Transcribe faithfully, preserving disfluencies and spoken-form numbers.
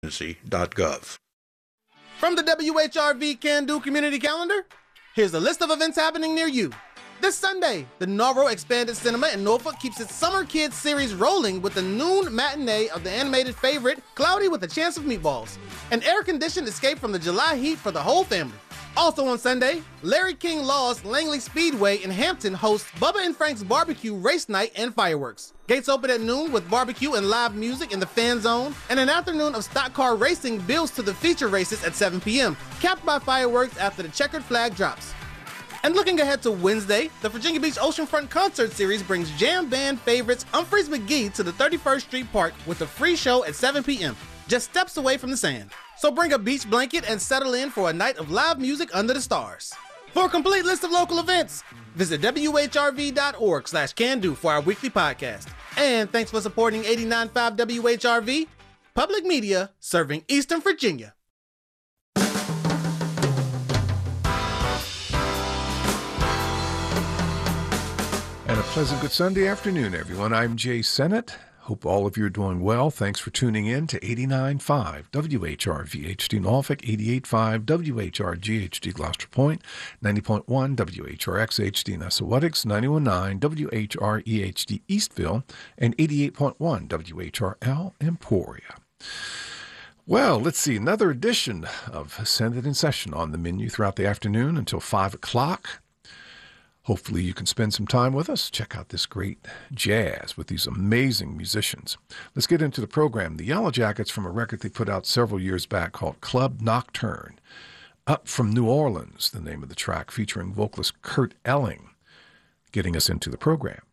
dot gov. From the W H R V Can Do Community Calendar, here's a list of events happening near you. This Sunday, the Norro Expanded Cinema in Norfolk keeps its Summer Kids series rolling with the noon matinee of the animated favorite, Cloudy with a Chance of Meatballs. An air-conditioned escape from the July heat for the whole family. Also on Sunday, Larry King Law's Langley Speedway in Hampton hosts Bubba and Frank's Barbecue Race Night and Fireworks. Gates open at noon with barbecue and live music in the fan zone, and an afternoon of stock car racing builds to the feature races at seven p.m., capped by fireworks after the checkered flag drops. And looking ahead to Wednesday, the Virginia Beach Oceanfront Concert Series brings jam band favorites Humphreys McGee to the thirty-first Street Park with a free show at seven p.m., just steps away from the sand. So bring a beach blanket and settle in for a night of live music under the stars. For a complete list of local events, visit W H R V dot org slash can do for our weekly podcast. And thanks for supporting eighty-nine point five W H R V, public media serving Eastern Virginia. And a pleasant good Sunday afternoon, everyone. I'm Jay Sennett. Hope all of you are doing well. Thanks for tuning in to eighty-nine point five W H R V H D Norfolk, eighty-eight point five W H R G H D Gloucester Point, ninety point one W H R X H D Nessawatix, ninety point nine W H R E H D Eastville, and eighty-eight point one W H R L Emporia. Well, let's see, another edition of Senate in Session on the menu throughout the afternoon until five o'clock. Hopefully you can spend some time with us. Check out this great jazz with these amazing musicians. Let's get into the program. The Yellow Jackets, from a record they put out several years back called Club Nocturne. Up from New Orleans, the name of the track, featuring vocalist Kurt Elling, getting us into the program.